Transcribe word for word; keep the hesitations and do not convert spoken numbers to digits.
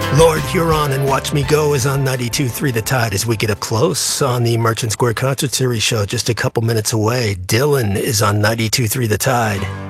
Lord Huron and Watch Me Go is on ninety-two point three The Tide as we get up close on the Merchant Square Concert Series show just a couple minutes away. Dylan is on ninety-two point three The Tide.